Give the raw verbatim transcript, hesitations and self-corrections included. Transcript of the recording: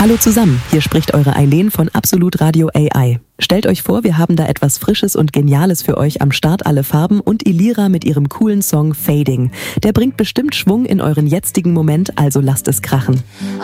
Hallo zusammen, hier spricht eure Eileen von Absolut Radio A I. Stellt euch vor, wir haben da etwas Frisches und Geniales für euch am Start, alle Farben und Elira mit ihrem coolen Song Fading. Der bringt bestimmt Schwung in euren jetzigen Moment, also lasst es krachen.